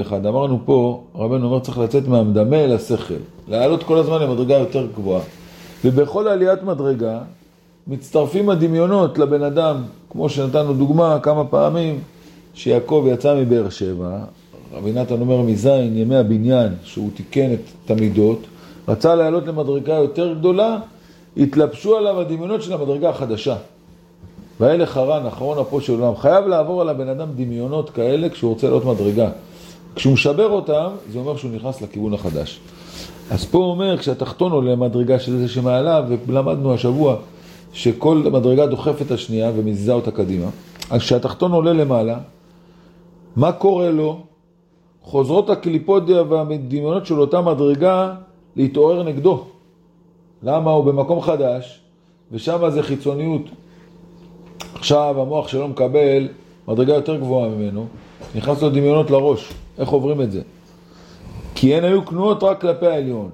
אחד. אמרנו פה, רבנו אומר, צריך לצאת מהמדמה אל השכל. לעלות כל הזמן למדרגה יותר גבוהה. ובכל עליית מדרגה, מצטרפים הדמיונות לבן אדם, כמו שנתנו דוגמה כמה פעמים, שיעקב יצא מבאר שבע, רבי נתן אומר מזין, ימי הבניין, שהוא תיקן את המידות, רצה לעלות למדרגה יותר גדולה, התלבשו עליו הדמיונות של המדרגה החדשה. והילך הר"ן, אחרון הפו של עולם, חייב לעבור על הבן אדם דמיונות כאלה כשהוא רוצה לעלות מדרגה. כשהוא משבר אותם, זה אומר שהוא נכנס לכיוון החדש. אז פה הוא אומר, כשהתחתון עולה למדרגה של זה שמעלה, ולמדנו השבוע שכל מדרגה דוחפת השנייה ומזיזה אותה קדימה, אז כשהתחתון עולה למעלה, מה קורה לו? חוזרות הקליפות והדמיונות של אותה מדרגה להתעורר נגדו. למה? הוא במקום חדש, ושם זה חיצוניות. עכשיו המוח שלו מקבל מדרגה יותר גבוהה ממנו, נכנס לו דמיונות לראש. איך עוברים את זה? כי הן היו קנועות רק כלפי העליון.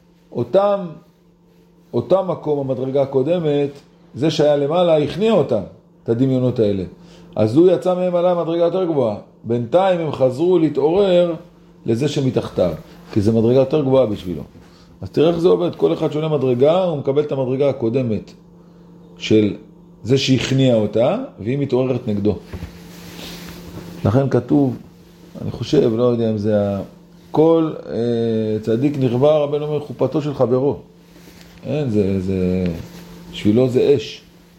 אותם מקום, המדרגה הקודמת, זה שהיה למעלה, הכניע אותם, את הדמיונות האלה. אז הוא יצא מהם עליהם מדרגה יותר גבוהה. בינתיים הם חזרו להתעורר לזה שמתחתיו, כי זה מדרגה יותר גבוהה בשבילו. אז תראה איך זה עובד, כל אחד שונה מדרגה, הוא מקבל את המדרגה הקודמת של זה שהכניע אותה, והיא מתעוררת נגדו. לכן כתוב, אני חושב, לא יודע אם זה כל צדיק נכבה, רבנו אומר, חופתו של חברו. אין, זה בשבילו זה אש.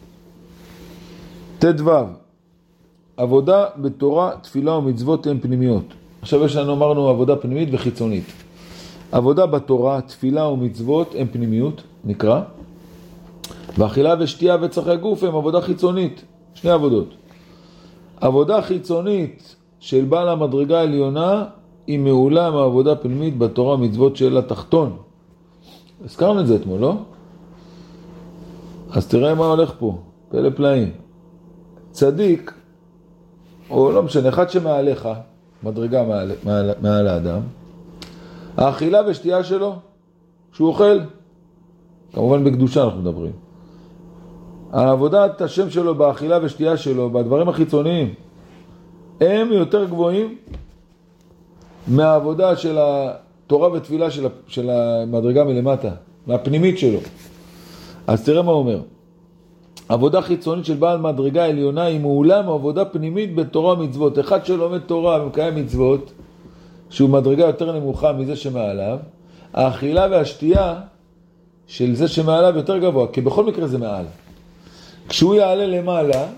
תדו, עבודה בתורה, תפילה ומצוות הן פנימיות. עכשיו יש לנו, אמרנו, עבודה פנימית וחיצונית. עבודה בתורה, תפילה ומצוות הן פנימיות, נקרא. ואכילה ושתייה וצרכי גוף הן עבודה חיצונית. שני עבודות. עבודה חיצונית של בעל המדרגה העליונה היא מעולה מהעבודה פנימית בתורה ומצוות של התחתון. הזכרנו את זה אתמול, לא? אז תראה מה הולך פה, פלא פלאים. צדיק, או לא משנה, אחד שמעליך, מדרגה מעל האדם, האכילה ושתייה שלו, שהוא אוכל, כמובן בקדושה אנחנו מדברים. העבודת השם שלו באכילה ושתייה שלו, בדברים החיצוניים, הם יותר גבוהים מהעבודה של התורה ותפילה של המדרגה מלמטה, מהפנימית שלו. אז תראה מה הוא אומר. עבודה חיצונית של בעל מדרגה עליונה היא מעולה מעבודה פנימית בתורה ומצוות. אחד שלומד תורה ומקיים מצוות, שהוא מדרגה יותר נמוכה מזה שמעליו, האכילה והשתייה של זה שמעליו יותר גבוה, כי בכל מקרה זה מעל. כשהוא יעלה למעלה,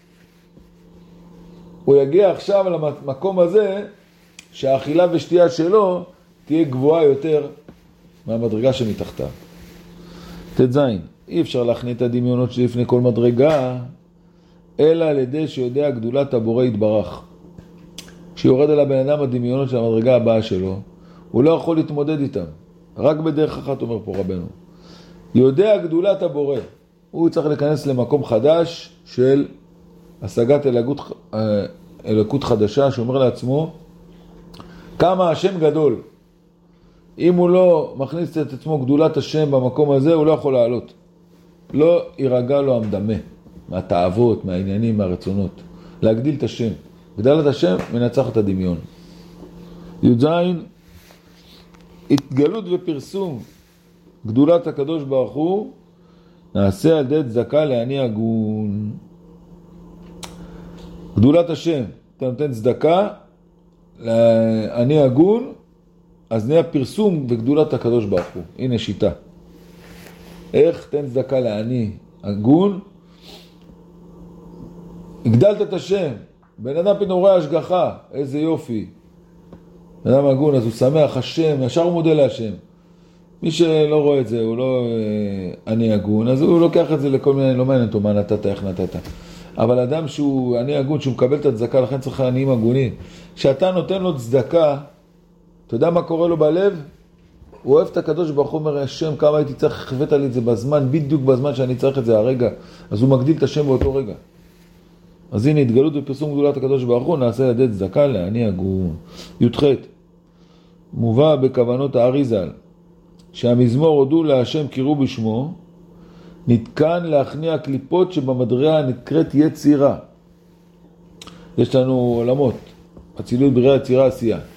הוא יגיע עכשיו למקום הזה, שהאכילה ושתייה שלו תהיה גבוהה יותר מהמדרגה שמתחתיו. תזין, אי אפשר להכניע את הדמיונות שלפני כל מדרגה, אלא על ידי שיודע גדולת הבורא יתברך. כשיורד על הבן אדם הדמיונות של המדרגה הבאה שלו, הוא לא יכול להתמודד איתם. רק בדרך אחת אומר פה רבנו. יודע גדולת הבורא. הוא צריך להיכנס למקום חדש של השגת אלוקות חדשה, שאומר לעצמו, כמה השם גדול. אם הוא לא מכניס את עצמו גדולת השם במקום הזה, הוא לא יכול לעלות. לא יירגע לו המדמה, מהתאוות, מהעניינים, מהרצונות. להגדיל את השם. גדלת השם מנצח את הדמיון. י"ז, התגלות ופרסום גדולת הקדוש ברוך הוא, נעשה על ידי צדקה לעני הגון. גדולת השם, אתה נותן צדקה לעני הגון, אז נהיה פרסום וגדולת הקדוש ברוך הוא. הנה שיטה. איך תן צדקה לעני הגון? הגדלת את השם. בן אדם פתאום רואה השגחה, איזה יופי. בן אדם הגון, אז הוא שמח, השם, ישר הוא מודה להשם. מי שלא רואה את זה, הוא לא עני הגון, אז הוא לוקח את זה לכל מיני, לא מעניין אותו מה נתת, איך נתת. אבל אדם שהוא עני הגון, שהוא מקבל את הצדקה, לכן צריך עניים הגונים. כשאתה נותן לו צדקה, אתה יודע מה קורה לו בלב? הוא אוהב את הקדוש ברוך הוא, אומר, השם, כמה הייתי צריך, חוות לי את זה בזמן, בדיוק בזמן שאני צריך את זה הרגע. אז הוא מגדיל את השם באותו רגע. אז הנה, התגלות ופרסום גדולת הקדוש ברוך הוא, נעשה על ידי צדקה לעני הגון. י"ח, מובא בכוונות האריז"ל, שהמזמור הודו להשם קראו בשמו, נתקן להכניע קליפות שבמדרגה נקראת יצירה. יש לנו עולמות, אצילות, בריאה, יצירה, עשייה.